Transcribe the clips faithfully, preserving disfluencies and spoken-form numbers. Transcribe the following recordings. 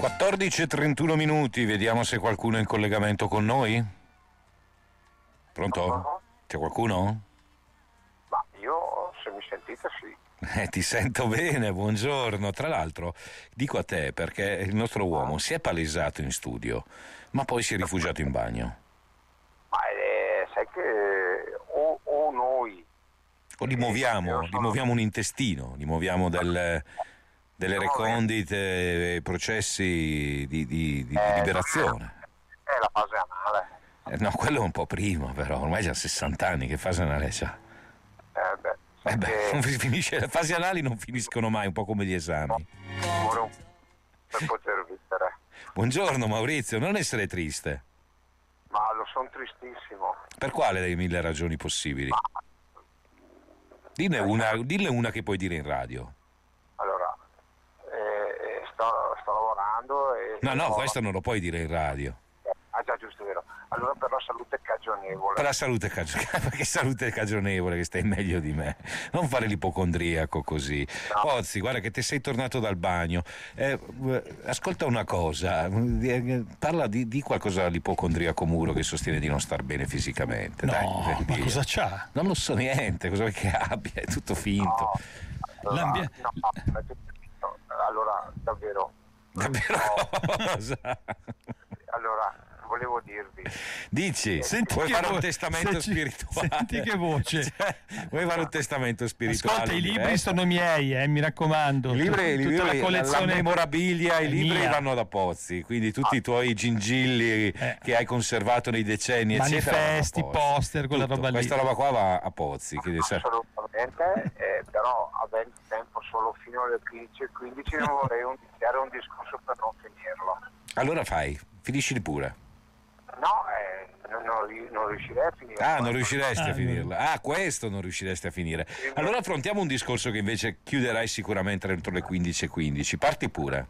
quattordici e trentuno minuti, vediamo se qualcuno è in collegamento con noi. Pronto? C'è qualcuno? Ma io, se mi sentite, sì. Eh, ti sento bene, buongiorno. Tra l'altro, dico a te perché il nostro uomo si è palesato in studio, ma poi si è rifugiato in bagno. Ma eh, sai che o, o noi... O li muoviamo, sono... li muoviamo un intestino, li muoviamo del... delle recondite, processi di, di, di eh, liberazione. È la fase anale. Eh, no, quello è un po' prima, però ormai già sessanta anni, che fase anale c'ha? Eh beh, eh beh che... non finisce, le fasi anali non finiscono mai, un po' come gli esami. No, per poter vivere. Buongiorno Maurizio, non essere triste. Ma lo sono tristissimo. Per quale delle mille ragioni possibili? Ma... Dille una, dille una che puoi dire in radio. Allora, eh, sto, sto lavorando e... No, no, ho... questo non lo puoi dire in radio. Ah già, giusto, è vero. Allora per la salute cagionevole. Per la salute cagionevole, perché salute cagionevole che stai meglio di me. Non fare l'ipocondriaco così. No. Pozzi, guarda che ti sei tornato dal bagno. Eh, ascolta una cosa, parla di, di qualcosa all'ipocondriaco Muro che sostiene di non star bene fisicamente. No, dai, ma cosa c'ha? Non lo so niente, cosa vuoi che abbia, è tutto finto. No, allora, no, no, allora davvero. Davvero no. cosa? Allora, volevo dirvi. Dici, senti vuoi fare vo- un testamento senti, spirituale? Senti che voce. Cioè, vuoi fare un testamento spirituale? Ascolta, i libri sono miei, eh, mi raccomando. I libri, Tut- tutta libri, la collezione, la memorabilia, i libri mia. vanno da Pozzi, quindi tutti i tuoi gingilli eh. che hai conservato nei decenni, manifesti, eccetera, poster, quella roba lì. Questa roba qua va a Pozzi. Assolutamente, eh, però avendo tempo solo fino alle quindici e quindici non vorrei iniziare un discorso per non finirlo. Allora fai, finiscili pure. No, eh, non, non, non riuscirei a finire. Ah, non riusciresti ah, a finirla. Ah, questo non riusciresti a finire. Allora affrontiamo un discorso che invece chiuderai sicuramente entro le quindici e quindici. Parti pure.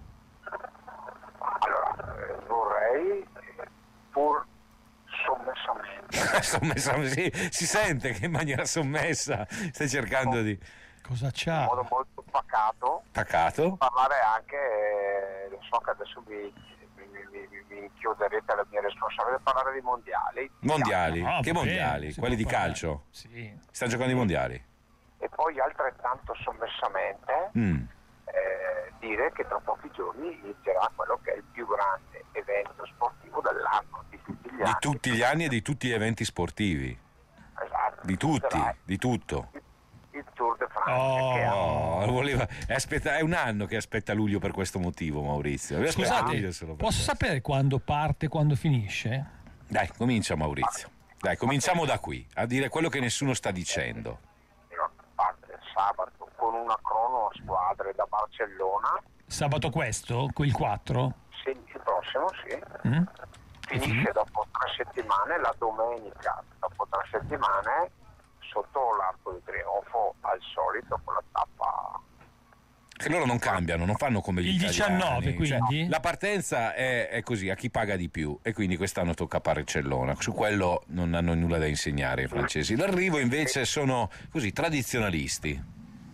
Allora, eh, vorrei, pur sommessamente. sommessamente sì, si sente che in maniera sommessa stai cercando di... Cosa c'ha? In modo molto pacato. Pacato? Parlare anche, eh, lo so che adesso mi... Mi, mi, mi chiuderete alla mia responsabilità di parlare dei mondiali. Mondiali? No, che mondiali? bene, Quelli di parlare. calcio? Sì. Stanno giocando i mondiali? E poi altrettanto sommessamente Mm. eh, dire che tra pochi giorni inizierà quello che è il più grande evento sportivo dell'anno di tutti gli anni. Di tutti gli anni e di tutti gli eventi sportivi? Esatto. Di tutti, Sarà di tutto. il Tour de France. Oh. Che ha... Oh, voleva, aspetta, è un anno che aspetta luglio per questo motivo, Maurizio. Aspetta Scusate, luglio solo per posso questo. sapere quando parte, quando finisce? Dai, comincia Maurizio. Dai, cominciamo da qui, a dire quello che nessuno sta dicendo. Parte sabato con una crono a squadre da Barcellona. Sabato questo, il quattro? Sì, il prossimo, sì. Mm? Finisce dopo tre settimane, la domenica, dopo tre settimane, sotto l'Arco di Trionfo, al solito, con la tappa. Che loro non cambiano, non fanno come gli Il italiani. diciannove, quindi? Cioè, la partenza è, è così, a chi paga di più, e quindi quest'anno tocca a Barcellona. Su quello non hanno nulla da insegnare i francesi. L'arrivo invece sono così tradizionalisti.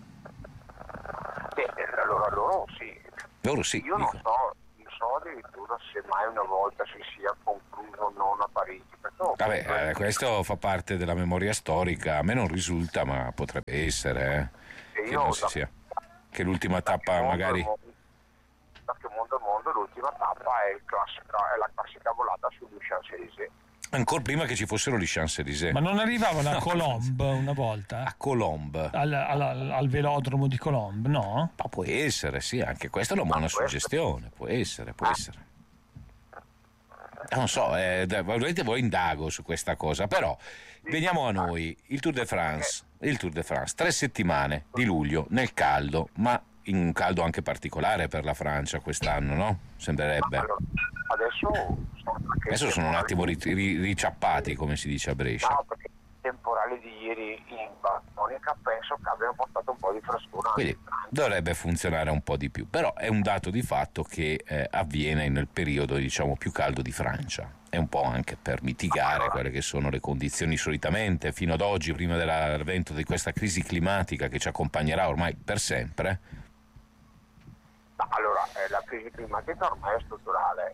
Sì, allora loro sì. Loro sì. Io non dico. so, non so addirittura se mai una volta si sia concluso o non a Parigi. Perché Vabbè, eh, questo fa parte della memoria storica. A me non risulta, ma potrebbe essere eh, che io non si da- sia. Che l'ultima tappa mondo magari. al mondo- da che mondo a mondo l'ultima tappa è, il classica, è la classica volata sugli Champs-Élysées. Ancora prima che ci fossero gli Champs-Élysées. Ma non arrivavano a No. Colombe una volta? A Colombe. Al, al- al velodromo di Colombe, no? Ma può essere, sì, anche questa è una buona questo- suggestione. Può essere, può essere. Non so, eh, da- volete voi indago su questa cosa, però veniamo a noi, il Tour de France, il Tour de France, tre settimane di luglio nel caldo, ma in un caldo anche particolare per la Francia quest'anno, no? Sembrerebbe. Allora, adesso sono anche Adesso sono un temporali- attimo ri- ri- ricciappati, come si dice a Brescia. No, perché i temporali di ieri in Vattonica penso che abbiano portato un po' di frescura. Quindi dovrebbe funzionare un po' di più, però è un dato di fatto che eh, avviene nel periodo, diciamo, più caldo di Francia. È un po' anche per mitigare quelle che sono le condizioni solitamente fino ad oggi, prima dell'avvento di questa crisi climatica che ci accompagnerà ormai per sempre. Ma allora, eh, la crisi climatica ormai è strutturale.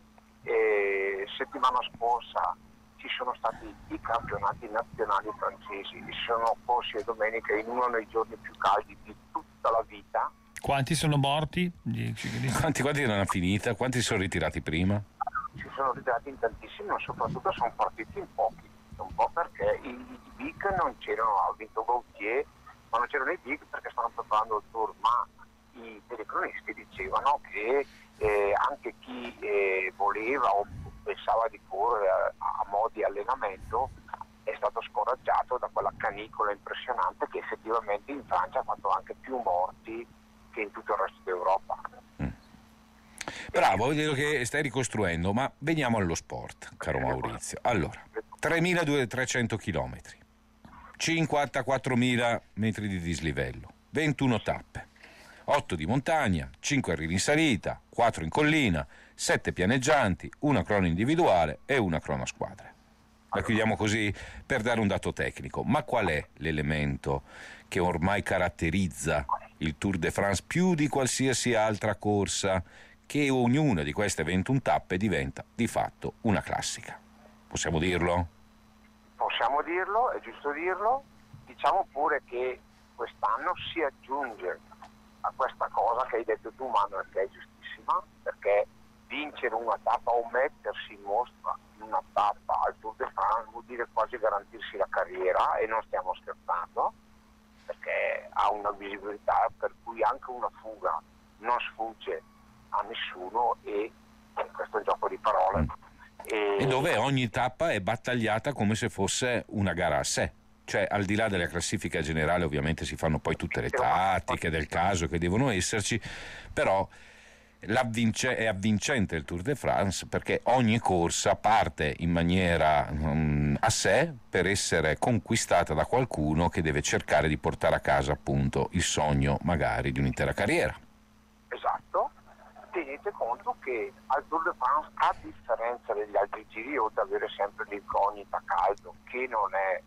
E settimana scorsa ci sono stati i campionati nazionali francesi, si sono corsi domenica in uno dei giorni più caldi di tutta la vita. Quanti sono morti? Quanti, quanti non hanno finita? Quanti si sono ritirati prima? Si sono ritirati in tantissimi, ma soprattutto sono partiti in pochi. Un po' perché i, i big non c'erano, ha vinto Gautier, ma non c'erano i big perché stavano preparando il tour, ma i telecronisti dicevano che eh, anche chi eh, voleva o pensava di correre a, a mo' di allenamento è stato scoraggiato da quella canicola impressionante che effettivamente in Francia ha fatto anche più morti che in tutto il resto d'Europa. Mm. Bravo, vedo che stai ricostruendo, ma veniamo allo sport, caro Maurizio. Allora, tremilatrecento chilometri, cinquantaquattromila metri di dislivello, ventuno tappe, otto di montagna, cinque arrivi in salita, quattro in collina, sette pianeggianti, una crono individuale e una crono a squadre. La chiudiamo così per dare un dato tecnico. Ma qual è l'elemento che ormai caratterizza il Tour de France più di qualsiasi altra corsa, che ognuna di queste ventuno tappe diventa di fatto una classica? Possiamo dirlo? Possiamo dirlo, è giusto dirlo. Diciamo pure che quest'anno si aggiunge a questa cosa che hai detto tu, Manuel, che è giustissima, perché vincere una tappa o mettersi in mostra in una tappa al Tour de France vuol dire quasi garantirsi la carriera, e non stiamo scherzando, perché ha una visibilità per cui anche una fuga non sfugge a nessuno, e questo è un gioco di parole. Mm. E... e dove ogni tappa è battagliata come se fosse una gara a sé. Cioè, al di là della classifica generale, ovviamente si fanno poi tutte le tattiche del caso che devono esserci, però l'avvince- è avvincente il Tour de France perché ogni corsa parte in maniera um, a sé per essere conquistata da qualcuno che deve cercare di portare a casa appunto il sogno magari di un'intera carriera. Esatto. Tenete conto che al Tour de France, a differenza degli altri giri, oltre ad avere sempre l'incognita caldo, che non è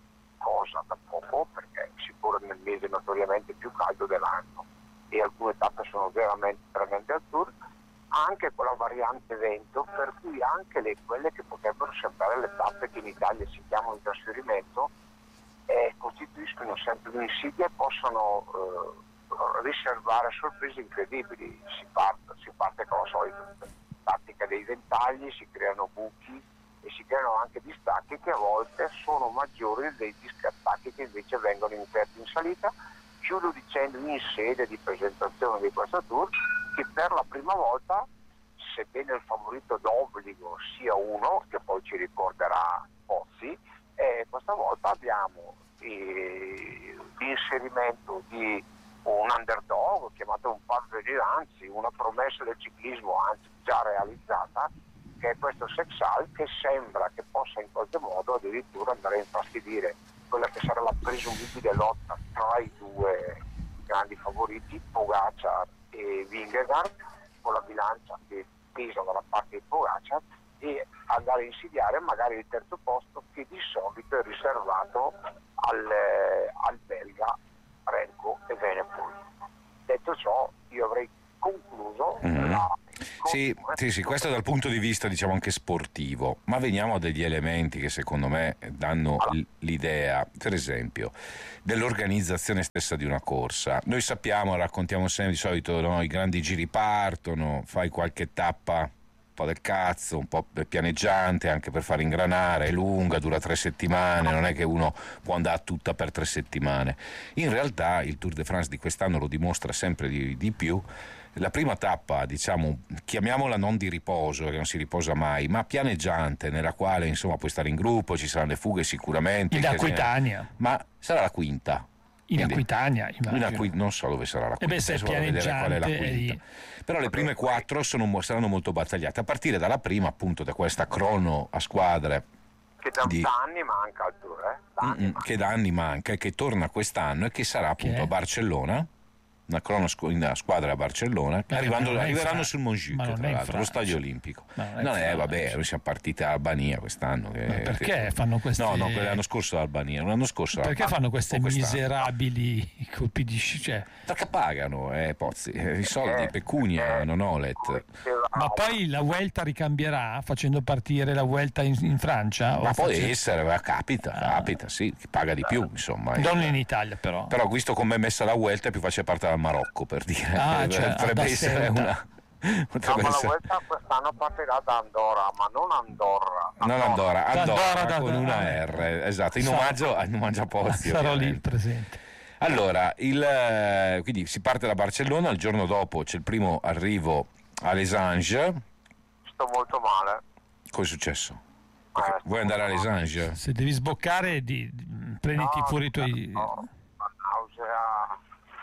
cosa da poco perché si corre nel mese notoriamente più caldo dell'anno e alcune tappe sono veramente tremende al Tour, ha anche quella variante vento per cui anche le, quelle che potrebbero sembrare le tappe che in Italia si chiamano di trasferimento eh, costituiscono sempre un'insidia e possono eh, riservare sorprese incredibili. Si parte, si parte con la solita tattica dei ventagli, si creano buchi e si creano anche distacchi che a volte sono maggiori dei distacchi che invece vengono inferti in salita. Chiudo dicendo in sede di presentazione di questo tour che per la prima volta, sebbene il favorito d'obbligo sia uno, che poi ci ricorderà Pozzi, eh, questa volta abbiamo eh, l'inserimento di un underdog chiamato un parvenu, anzi una promessa del ciclismo anzi già realizzata, che è questo Sexal, che sembra che possa in qualche modo addirittura andare a infastidire quella che sarà la presumibile lotta tra i due grandi favoriti, Pogacar e Vingegaard, con la bilancia che pesa dalla parte di Pogacar, e andare a insidiare magari il terzo posto che di solito è riservato al, al belga Remco Evenepoel. Detto ciò, io avrei concluso mm. la Sì, sì, sì, questo dal punto di vista diciamo anche sportivo, ma veniamo a degli elementi che secondo me danno l'idea, per esempio, dell'organizzazione stessa di una corsa. Noi sappiamo, raccontiamo sempre di solito, no, i grandi giri partono, fai qualche tappa un po' del cazzo, un po' pianeggiante anche per far ingranare, è lunga, dura tre settimane, non è che uno può andare a tutta per tre settimane. In realtà il Tour de France di quest'anno lo dimostra sempre di, di più. La prima tappa, diciamo, chiamiamola non di riposo, che non si riposa mai, ma pianeggiante, nella quale insomma puoi stare in gruppo, ci saranno le fughe sicuramente. In Aquitania. Ma sarà la quinta. In Aquitania, in Aqu- non so dove sarà la quinta, e beh, se è pianeggiante, qual è la quinta. E... però le prime quattro sono, saranno molto battagliate, a partire dalla prima appunto da questa crono a squadre che da, di... da anni manca il Tour, eh? da anni manca. che da anni manca e che torna quest'anno e che sarà appunto che a Barcellona. una crono squ- una squadra a Barcellona, Ma arrivando, non è in arriveranno Fra- sul ma Montjuic, non è tra in l'altro, lo Francia. stadio olimpico. Ma non è in Non è, Francia. vabbè, noi siamo partiti da Albania quest'anno. Che, Ma perché che- fanno queste- No, no, l'anno scorso l'Albania, l'anno scorso Perché ah, fanno queste o quest'anno. miserabili colpi di sci- cioè, Perché pagano, eh, Pozzi, eh, i soldi, pecunia, non Olet. ma poi la Vuelta ricambierà facendo partire la Vuelta in, in Francia? Ma O può face- essere, ma capita, capita, sì, chi paga di più, insomma. eh. Non in Italia però. Però visto come è messa la Vuelta è più facile partire dal Marocco, per dire. Ah, cioè, potrebbe ad essere Assenta. una... No, Potrebbe ma la essere... Vuelta quest'anno partirà da Andorra, ma non Andorra. Non Andorra, Da Andorra, Andorra, da- con da- una R, esatto, in Sarò- omaggio, in omaggio a Pozzi. Sarò lì ovviamente. presente. Allora, il, eh, quindi si parte da Barcellona, il giorno dopo c'è il primo arrivo a Lesange. Sto molto male. Cosa è successo? Perché Eh, vuoi andare a Lesange? Se devi sboccare, di, di- prenditi No, pure i tuoi. no, la nausea,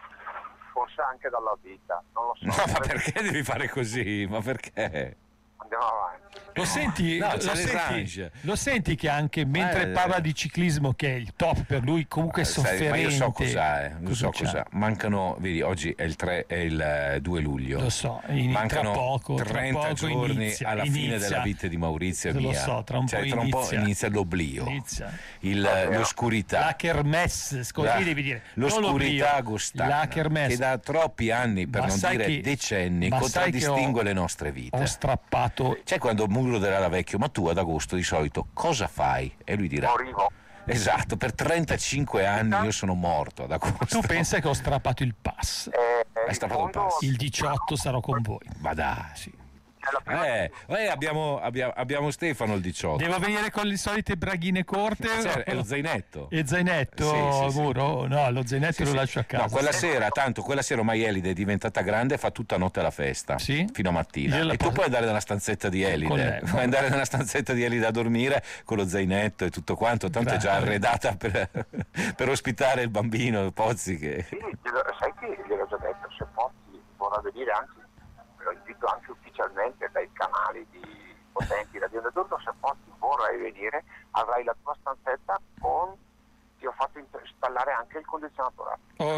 forse anche dalla vita, non lo so. No, ma perché devi fare così? Ma perché? Andiamo avanti. Lo senti, No, lo, c'è senti Lesange. lo senti che anche mentre Eh, parla di ciclismo, che è il top per lui, comunque è Eh, sai, sofferente. ma io so cos'è, io Cosa so c'ha? cos'è. Mancano, vedi, oggi è il, tre, è il eh, due luglio. Lo so, in- Mancano tra poco, tra trenta poco giorni inizia, alla fine inizia. della vita di Maurizio e Lo mia. so, tra un Cioè, po' tra un po' inizia. inizia l'oblio, Inizia. il- eh, l'oscurità. La kermesse, scusi, La- devi dire. non l'oscurità l'oblio, gustana La kermesse. che da troppi anni, per Ma non sai dire che- decenni, ma sai che contraddistingue ho- le nostre vite. Ho strappato. C'è quando Muro della Vecchio, ma tu ad agosto di solito cosa fai? E lui dirà: Morivo. esatto, per trentacinque anni io sono morto ad agosto. Tu pensa che ho strappato il pass. Eh, eh, Hai in strappato il fondo, pass. Il diciotto sarò con voi. Ma dai, sì. è la prima Eh, eh, abbiamo, abbiamo, abbiamo Stefano il diciotto. Devo venire con le solite braghine corte? Cioè, è lo zainetto. E zainetto, Sì, sì, sì. Muro? No, lo zainetto Sì, lo sì. lascio a casa. No, quella sera, tanto quella sera ormai Elide è diventata grande e fa tutta notte la festa. Sì? Fino a mattina. Io la E tu posso- puoi andare nella stanzetta di Con Elide. lei. Puoi andare nella stanzetta di Elide a dormire con lo zainetto e tutto quanto. Tanto è già Bravo. arredata per, per ospitare il bambino Pozzi. Che... Sì, glielo- sai che gliel'ho già detto, se Pozzi vorrà venire, anzi lo invito anche ufficialmente dai canali di potenti Radio Nedotto, se Pozzi vorrai venire avrai la tua stanzetta con, ti ho fatto installare anche il condizionatore.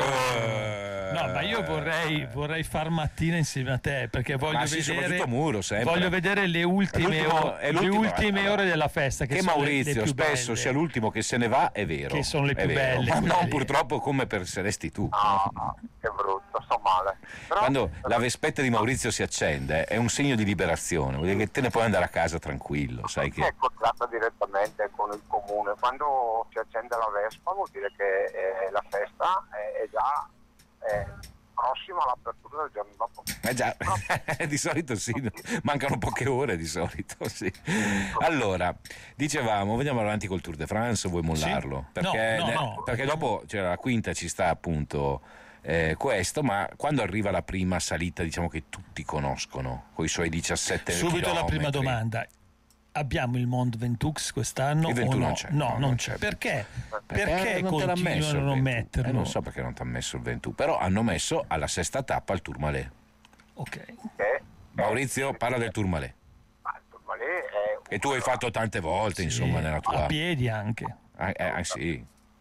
Eh, No, ma io vorrei, vorrei far mattina insieme a te, perché voglio Ma sì, vedere soprattutto Muro, sempre. voglio vedere le ultime, È l'ultimo- o- è le l'ultimo- ultime allora, ore della festa, che, Che sono le- Maurizio le più spesso belle. sia l'ultimo che se ne va è vero. Che sono le è più vero. belle, Ma quelle non lì. purtroppo come per saresti tu. No, no, che brutto, sto male. Però, Quando la vespetta di Maurizio si accende è un segno di liberazione, vuol dire che te ne puoi andare a casa tranquillo, sai che... è contratta direttamente con il comune. Quando si accende la Vespa vuol dire che eh, la festa è, è già eh, prossima all'apertura del giorno dopo. Eh già, di solito sì, no? Mancano poche ore di solito, sì. Allora, dicevamo, vediamo avanti col Tour de France o vuoi mollarlo? Sì. Perché, No, no, ne- no. perché dopo cioè, la quinta ci sta appunto eh, questo, ma quando arriva la prima salita, diciamo che tutti conoscono, con i suoi diciassette Subito la prima chilometri. domanda. Abbiamo il Mont Ventoux quest'anno? Il ventuno o no? non c'è. No, No, non non c'è. c'è. Perché? Perché Perché non te l'ha messo il continuano a non ventuno? metterlo? Eh, non so perché non ti ha messo il ventuno, però hanno messo alla sesta tappa il Tourmalet. Ok. Che Maurizio, parla del Tourmalet. ma il Tourmalet è Che tu hai fatto tante volte, insomma, Sì, nella tua... a piedi anche. Ah, eh, ah, sì.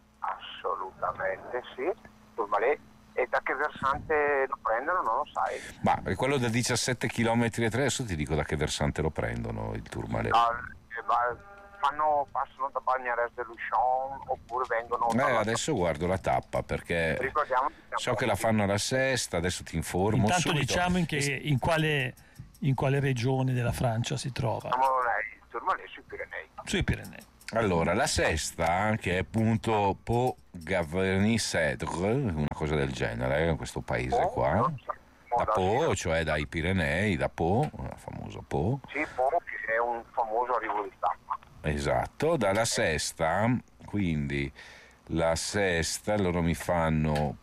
assolutamente sì. Il Tourmalet, e da che versante lo prendono non lo sai. Ma è quello da diciassette chilometri e tre, adesso ti dico da che versante lo prendono il Tourmalet. No, eh, va- fanno, passano da Bagnares de Luchon oppure vengono Eh, dalla- adesso guardo la tappa perché ricordiamo che siamo so che la fanno alla sesta, adesso ti informo Intanto subito. diciamo in, che, in, quale, in quale regione della Francia si trova. siamo eh, il Tourmalet sui Pirenei. Sui Pirenei. Allora, la sesta, che è appunto Po Gavarnie Cedre, una cosa del genere, in questo paese Po, qua. non so, Da da- Po, cioè dai Pirenei, da Po, il famoso Po. Sì, Po, che è un famoso arrivo di tappa. Esatto, dalla sesta, quindi la sesta, loro mi fanno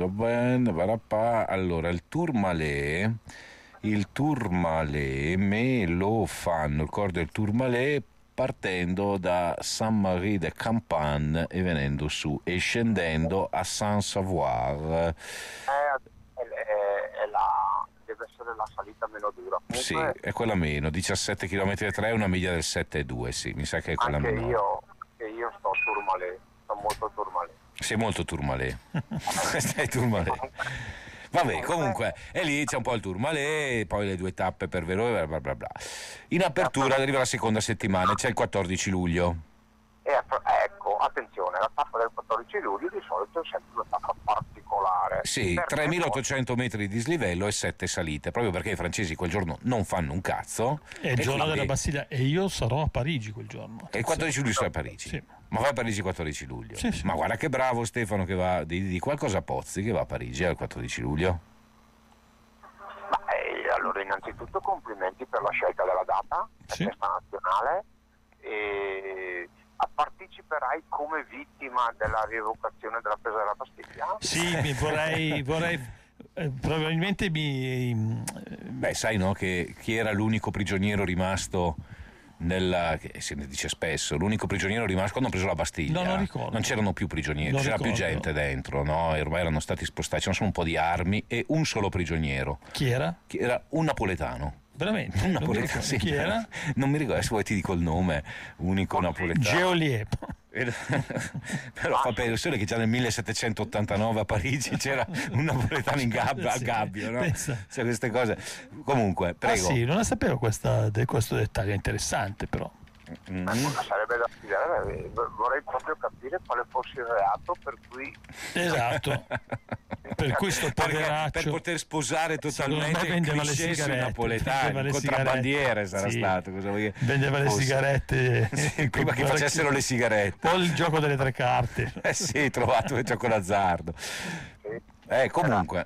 allora il Tourmalet, il Tourmalet me lo fanno, ricordo il Tourmalet partendo da Saint-Marie de Campagne e venendo su e scendendo a Saint-Savoir. È, è- è la, deve essere la salita meno dura. Sì, Comunque, è quella meno, diciassette chilometri e tre, una miglia del sette e due, sì, mi sa che è quella anche meno. io, che io sto Tourmalet, sto molto Tourmalet. Sei molto Tourmalet. Stai Tourmalet. Vabbè, comunque, e lì c'è un po' il Tourmalet, poi le due tappe per Verona, bla bla bla. In apertura arriva la seconda settimana, c'è il quattordici luglio. E ecco, attenzione, la tappa del quattordici luglio di solito è sempre una tappa particolare. Sì, perché tremilaottocento metri di dislivello e sette salite, proprio perché i francesi quel giorno non fanno un cazzo. È il e giorno quindi- della Bastiglia e io sarò a Parigi quel giorno. E il quattordici luglio sei a Parigi. Sì. Ma vai a Parigi il quattordici luglio. Sì, sì. Ma guarda che bravo Stefano che va, di, di qualcosa a Pozzi che va a Parigi al quattordici luglio. Ma eh, allora innanzitutto complimenti per la scelta della data, Sì. la festa nazionale, e parteciperai come vittima della rievocazione della presa della Bastiglia? Sì, mi vorrei, vorrei eh, probabilmente mi... Beh, sai no che chi era l'unico prigioniero rimasto nella, che se ne dice spesso, l'unico prigioniero rimasto quando hanno preso la Bastiglia. No, non ricordo. Non c'erano più prigionieri, Non c'era più ricordo. gente dentro, no? E ormai erano stati spostati, c'erano solo un po' di armi e un solo prigioniero, Chi era? che era un napoletano. Veramente? Un Non mi napoletano, ricordo. sì. Chi era? Non mi ricordo, adesso poi ti dico il nome, unico napoletano. Geolier. Però fa pensare che già nel millesettecentottantanove a Parigi c'era un napoletano in gabbio, a Sì, gabbio, no? pensa. Cioè queste cose. Comunque, Ah prego. sì, non la sapevo questa, de- questo dettaglio interessante però. Mm. Sarebbe da spiegare, eh, vorrei proprio capire quale fosse il reato per cui Esatto. Per cui sto Perché poveraccio per poter sposare secondo me totalmente vendeva le cliché sui sigarette, napoletani, vendeva le contrabbandiere sigarette, sarà sì. stato. Cosa vuoi che vendeva le fosse? sigarette Sì, prima che facessero le sigarette. o il gioco delle tre carte. Eh sì, trovato il gioco d'azzardo. Eh, comunque.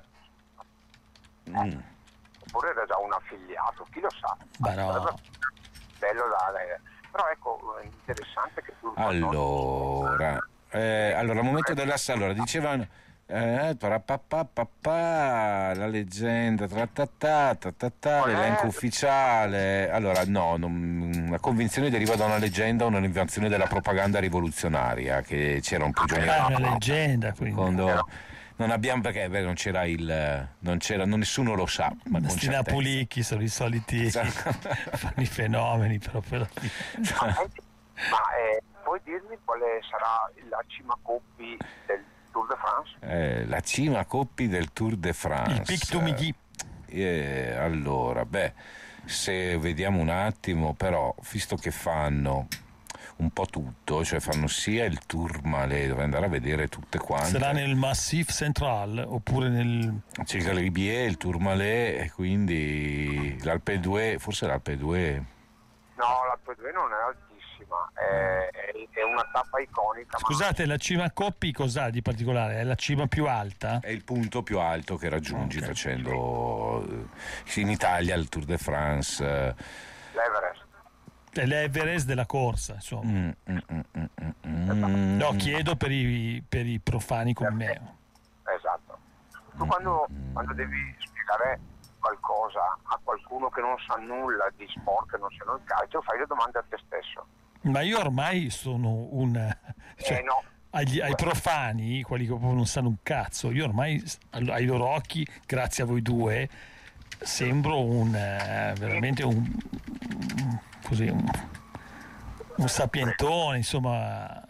Mm. oppure era già un affiliato, chi lo sa. Ma no. Sarebbe bello da, però ecco, è interessante che tu Allora, eh, allora, al momento dell'ass- allora dicevano eh, parapapapapà, la leggenda, tratatà, tatatà, l'elenco ufficiale. Allora, no, non- la convinzione deriva da una leggenda, un'invenzione della propaganda rivoluzionaria, che c'era un È prigioniero. una leggenda, quindi. Secondo, non abbiamo perché beh, non c'era il non c'era non nessuno lo sa, ma con Questi certezza. napulicchi sono i soliti Esatto. fanno i fenomeni proprio alla fine. ma eh, puoi dirmi quale sarà la cima coppi del Tour de France? Eh, la cima coppi del Tour de France. Il Pic du Midi. Eh, allora, beh, se vediamo un attimo, però, visto che fanno un po' tutto, cioè fanno sia il Tourmalet, dovrei andare a vedere tutte quante. Sarà nel Massif Central oppure nel C'è il Galibier, il Tourmalet e quindi l'Alpe d'Huez, forse l'Alpe d'Huez. No, la P due non è altissima, è, è- è una tappa iconica. ma- Scusate, la cima Coppi cos'ha di particolare? È la cima più alta? È il punto più alto che raggiungi Ok. facendo eh, in Italia il Tour de France. eh, l'Everest. È l'Everest della corsa, insomma. mm, mm, mm, mm, mm, mm. No, chiedo per i, per i profani come me. Esatto. Tu quando, quando devi spiegare qualcosa a qualcuno che non sa nulla di sport, che non sa il calcio, fai le domande a te stesso. Ma io ormai sono un... cioè, eh no, agli- ai profani, quelli che proprio non sanno un cazzo, io ormai all- ai loro occhi, grazie a voi due, sembro un eh, veramente un, un- così un, un sapientone, insomma,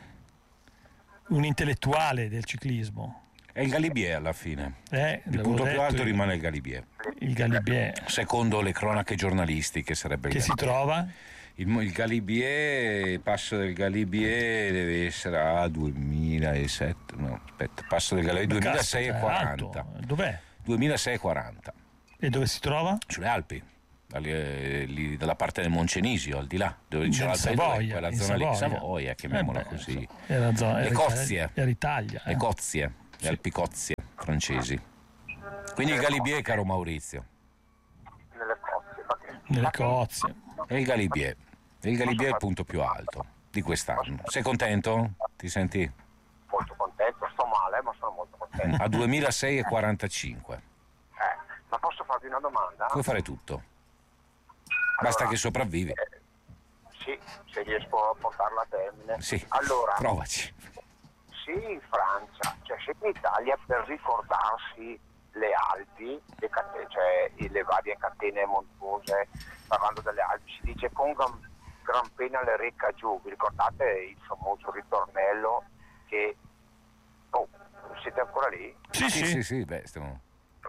un intellettuale del ciclismo. È il Galibier alla fine. Eh, Il l'avevo punto più detto alto io. rimane il Galibier. Il Galibier, Secondo le cronache giornalistiche sarebbe il che si Galibier. trova Il, mo- il Galibier, il passo del Galibier deve essere a duemilasette, no, aspetta, passo del Galibier duemilasei e Caspita, è alto. quaranta. Dov'è? duemilasei e quaranta. E dove si trova? Sulle Alpi, dalle- lì dalla parte del Moncenisio, al di là, dove c'è In l'Alpe Savoia, d'Huez, quella in zona lì, Savoia. Savoia, chiamiamola Eh beh, così. insomma, era zona- Le era Cozie. Italia- Era Italia. Le eh. Cozie, le Alpi Cozie francesi. Quindi il Galibier, caro Maurizio, nelle cozze. ma che- Nelle Cozie. è il Galibier. Il Galibier è il punto più alto di quest'anno. Sei contento? Ti senti? Molto contento, sto male, ma sono molto contento. A duemilasei e quarantacinque. Eh, ma posso farvi una domanda? Puoi fare tutto. Basta che sopravvivi. Eh, sì, se riesco a portarla a termine. Sì, Allora, provaci. se in Francia, cioè se in Italia per ricordarsi le Alpi, le, cate- cioè i- le varie catene montuose, parlando delle Alpi, si dice con gran, gran pena le recca giù. Vi ricordate il famoso ritornello che... Oh, siete ancora lì? Sì, Sì, sì. sì, sì, beh, stiamo...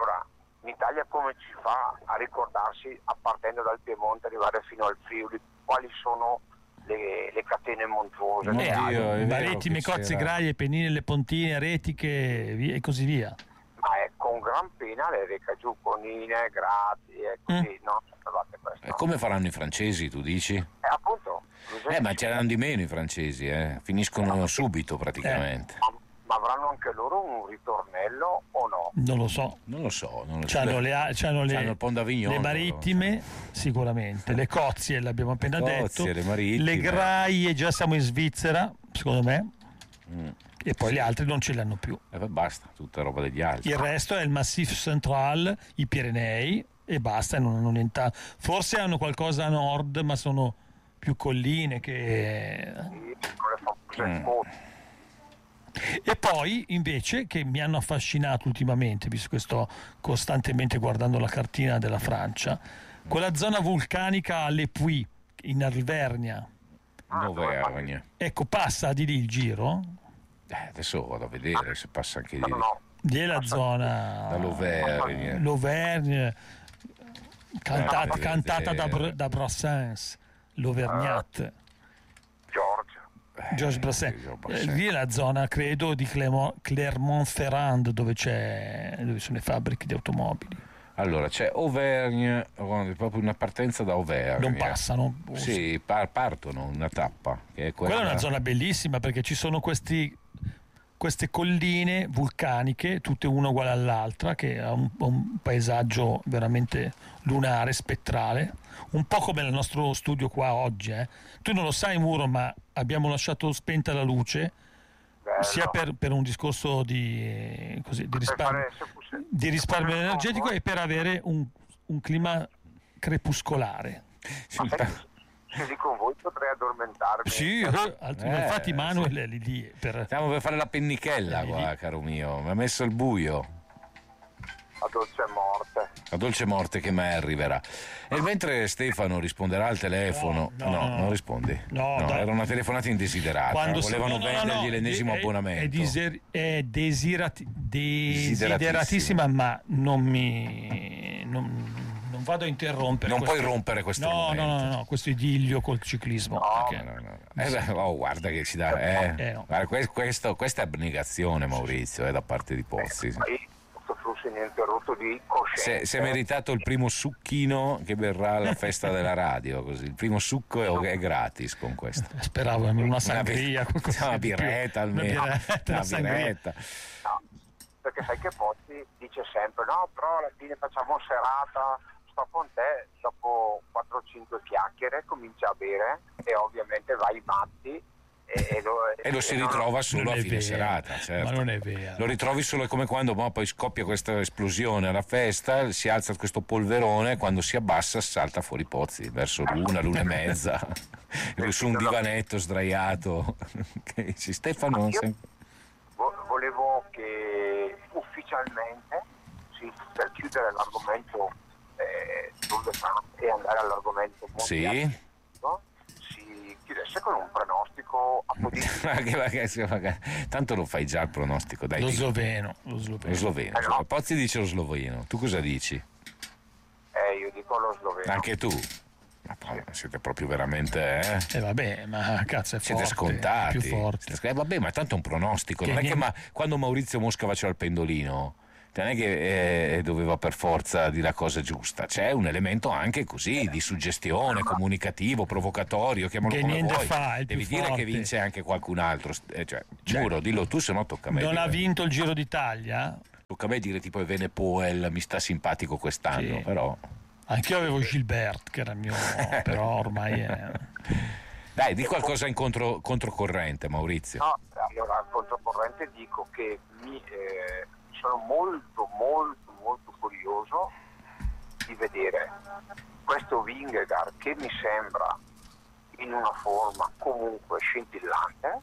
in Italia come ci fa a ricordarsi, a partendo dal Piemonte, arrivare fino al Friuli, quali sono le, le catene montuose? Oddio, che è hanno? vero Marettime, che Cozze, c'era. Graie, Pennine, Lepontine, Retiche via- e così via. Ma è con gran pena le reca giù, Conine, Grati e così, Mm. no? Sapevate questo? E come faranno i francesi, tu dici? Eh, appunto. Eh, ma c'erano di meno i francesi, eh? Finiscono subito praticamente. Ma, ma avranno anche loro un ritornello o no? Non lo so. Non lo so, non lo so. C'hanno le, a- c'hanno le, C'hanno il Pont d'Avignon, le marittime, sicuramente, le Cozie l'abbiamo appena Cozie, detto, le marittime. Graie, già siamo in Svizzera, secondo me, Mm. e poi le altre non ce le hanno più. E poi basta, tutta roba degli altri. Il resto è il Massif Central, i Pirenei e basta, e non hanno niente. Forse hanno qualcosa a nord, ma sono più colline che... Sì, con le famose Mm. cote. E poi invece che mi hanno affascinato ultimamente, visto che sto costantemente guardando la cartina della Francia, quella zona vulcanica alle Puy in Alvernia. Auvergne. Ecco, passa di lì il giro? Eh, adesso vado a vedere se passa anche di No, lì. no, Lì è la zona Dall'Auvergne. l'Auvergne cantata, Eh, cantata da, vedere. Br- da Brassens, l'Auvergnat. Giorgia. Georges Brassens. Eh, lì è la zona, credo, di Clermont- Clermont-Ferrand, dove, c'è, dove sono le fabbriche di automobili. Allora, c'è Auvergne, è proprio una partenza da Auvergne. Non passano. Sì, par- partono una tappa. Che è quella... Quella è una zona bellissima perché ci sono questi, queste colline vulcaniche, tutte una uguale all'altra, che ha un, un paesaggio veramente lunare, spettrale, un po' come il nostro studio qua oggi. eh. Tu non lo sai, Muro, ma abbiamo lasciato spenta la luce, Bello. sia per, per un discorso di, eh, così, di Per risparmio, fare- se fosse- di risparmio se fosse energetico con e per avere un, un clima crepuscolare. Sì, voi- ma sai che se di con voi potrei addormentarmi. Sì, eh, alt- Eh, infatti Manuel è lì, lì per... Stiamo per fare la pennichella Eh, qua, lì. caro mio. Mi ha messo il buio. A dolce morte. La dolce morte che mai arriverà. E mentre Stefano risponderà al telefono, No, no, no. non rispondi. No, dai. era una telefonata indesiderata. Quando si- Volevano no, no, no, vendergli no, l'ennesimo è- abbonamento. È, diser- è desirati- Desideratissima. desideratissima, ma non mi non, non vado a interrompere. Non questo- puoi rompere questo no, momento. no, no, no, questo idillio col ciclismo. No, perché- No, no, no. Eh, beh, oh, guarda che ci dà. Eh. Eh, no. Guarda, que- questo- questa è abnegazione, Maurizio, eh, da parte di Pozzi. Ma io questo flusso ininterrotto di coscienza. Si è, si è meritato il primo succhino che verrà alla festa della radio. Così. Il primo succo è, è gratis con questo. Speravo in una sangria, Una, qualcosa una di più. birretta Una almeno. birretta, una Una sangria. birretta. No, perché sai che Pozzi dice sempre no, però alla fine facciamo serata, sto con te, dopo quattro cinque chiacchiere comincia a bere e ovviamente vai ai matti e, e lo, E lo si non- ritrova solo Non a è fine vero, serata, certo. ma non è vero. Lo ritrovi solo come quando mo, poi scoppia questa esplosione alla festa, si alza questo polverone, quando si abbassa salta fuori Pozzi verso l'una, l'una e mezza, e lui su un divanetto sdraiato. Che dici, Stefano, Io- sei- Vo- volevo che ufficialmente, sì, per chiudere l'argomento eh, Tour de France e andare all'argomento mondiale, sì? no? Si chiudesse con un pronostico apodittico. Ma che- ma che- ma che- tanto lo fai già il pronostico, dai. Lo dico. sloveno, lo sloveno. Lo sloveno. Eh, no. Pozzi dice lo sloveno, tu cosa dici? Eh, io dico lo sloveno. Anche tu? Ma poi siete proprio veramente, eh? E vabbè, ma cazzo è Siete forte, scontati. più forte. Siete sc- eh, vabbè, ma tanto è un pronostico. Che non è che niente- ma, quando Maurizio Mosca faceva il pendolino, non è che eh, doveva per forza dire la cosa giusta. C'è un elemento anche così di suggestione, comunicativo, provocatorio, chiamalo Che come niente vuoi. fa, è il Devi più dire forte. che vince anche qualcun altro. Eh, cioè, Cioè, giuro, dillo tu, se no tocca a me. Non ha dire. vinto il Giro d'Italia? Tocca a me dire tipo Evenepoel mi sta simpatico quest'anno, Sì. però. Anch'io avevo Gilbert, che era il mio, però ormai è... Dai, di qualcosa in contro, controcorrente, Maurizio. No, allora al controcorrente dico che mi, eh, sono molto molto molto curioso di vedere questo Vingegaard che mi sembra in una forma comunque scintillante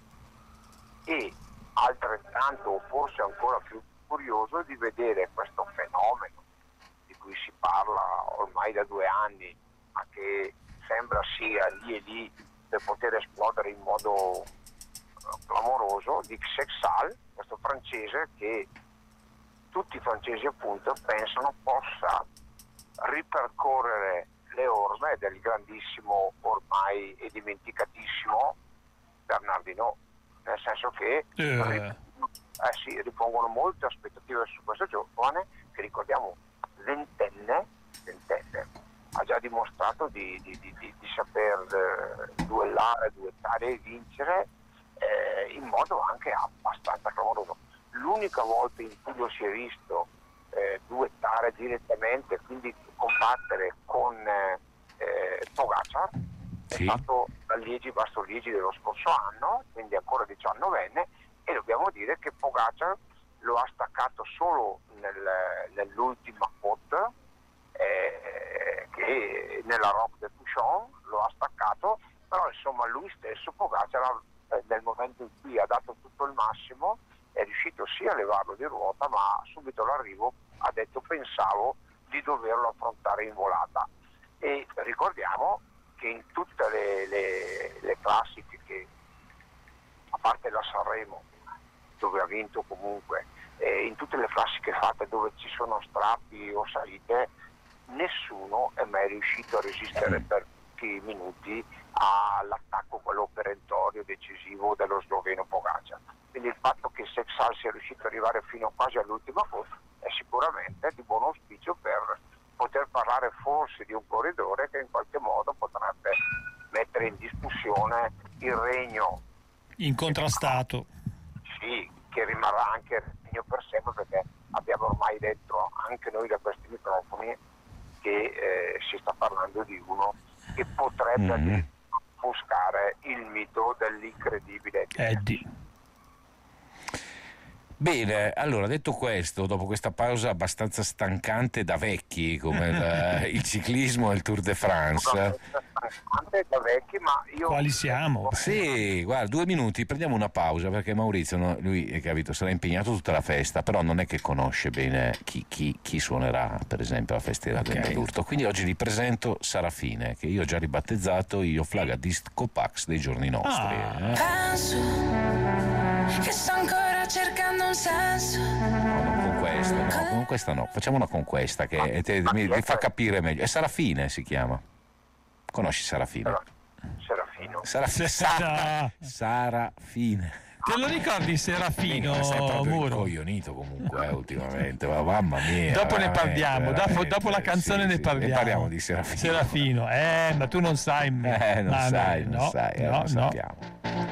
e altrettanto o forse ancora più curioso di vedere questo fenomeno di cui si parla ormai da due anni ma che sembra sia lì e lì per poter esplodere in modo eh, clamoroso di Xexal, questo francese che tutti i francesi appunto pensano possa ripercorrere le orme del grandissimo ormai e dimenticatissimo Bernardino, nel senso che Eh. eh sì, ripongono molte aspettative su questo giovane che, ricordiamo, ventenne, ventenne ha già dimostrato di, di, di, di, di saper eh, duellare, duettare e vincere eh, in modo anche abbastanza clamoroso. L'unica volta in cui lo si è visto eh, duettare direttamente, quindi combattere con eh, eh, Pogacar, Sì. è stato a Liegi Basto Liegi dello scorso anno, quindi ancora diciannovenne, e dobbiamo dire che Pogacar lo ha staccato solo nel, nell'ultima cote, eh, che nella Roque de Puchon lo ha staccato, però insomma lui stesso Pogacar eh, nel momento in cui ha dato tutto il massimo è riuscito sia a levarlo di ruota, ma subito all'arrivo ha detto pensavo di doverlo affrontare in volata. E ricordiamo che in tutte le, le, le classiche, che a parte la Sanremo dove ha vinto comunque, eh, in tutte le classiche fatte dove ci sono strappi o salite, nessuno è mai riuscito a resistere per pochi minuti all'attacco quello perentorio decisivo dello sloveno Pogacar. Quindi il fatto che Sexal sia riuscito ad arrivare fino quasi all'ultima coda è sicuramente di buon auspicio per poter parlare forse di un corridore che in qualche modo potrebbe mettere in discussione il regno Incontrastato. sì, che rimarrà anche il regno per sempre, perché abbiamo ormai detto anche noi da questi microfoni che eh, si sta parlando di uno che potrebbe Mm. offuscare il mito dell'incredibile Eddie. Bene, allora detto questo, dopo questa pausa abbastanza stancante da vecchi come il, il ciclismo e il Tour de France. Anche da vecchi, ma io Quali siamo? Sì, guarda, due minuti, prendiamo una pausa perché Maurizio, no, lui, eh, capito, sarà impegnato tutta la festa, però non è che conosce bene chi, chi, chi suonerà, per esempio, alla festiera Ok. del Melurto. Quindi oggi vi presento Sarafine, che io ho già ribattezzato io Flaga Disco Pax dei giorni nostri. Ah. eh. Penso che sto ancora cercando un senso. No, non con questa, no, con questa no. Facciamo una con questa che te- mi, mi fa capire meglio. È Sarafine si chiama. Conosci Sarafine? Serafino. Sarafine. Sa- Sarafine. Te lo ricordi Serafino Minchia, sei proprio Muro? incoglionito comunque eh, ultimamente, ma mamma mia. Dopo ne veramente, parliamo, dopo, veramente. dopo la canzone Sì, ne sì, parliamo. Ne parliamo di Serafino. Serafino, eh, ma tu non sai. Eh, non Ah, sai, no, non sai, eh, no, lo no. sappiamo.